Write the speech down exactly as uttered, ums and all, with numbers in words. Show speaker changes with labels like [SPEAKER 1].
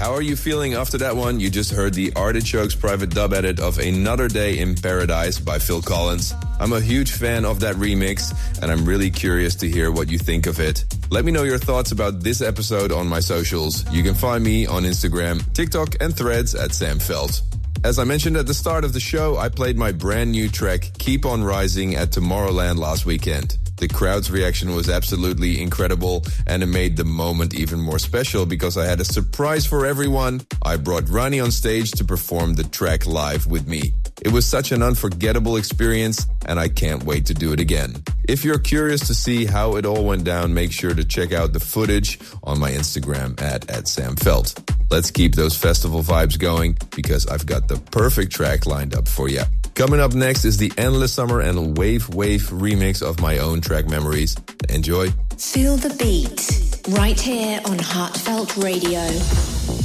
[SPEAKER 1] How are you feeling after that one? You just heard the Artichokes private dub edit of Another Day in Paradise by Phil Collins. I'm a huge fan of that remix, and I'm really curious to hear what you think of it. Let me know your thoughts about this episode on my socials. You can find me on Instagram, TikTok, and Threads at Sam Veld. As I mentioned at the start of the show, I played my brand new track, Keep On Rising, at Tomorrowland last weekend. The crowd's reaction was absolutely incredible, and it made the moment even more special because I had a surprise for everyone. I brought Ronnie on stage to perform the track live with me. It was such an unforgettable experience, and I can't wait to do it again. If you're curious to see how it all went down, make sure to check out the footage on my Instagram at, at Sam Veld. Let's keep those festival vibes going because I've got the perfect track lined up for you. Coming up next is the Endless Summer and Wave Wave remix of my own track Memories. Enjoy.
[SPEAKER 2] Feel the beat right here on Heartfelt Radio.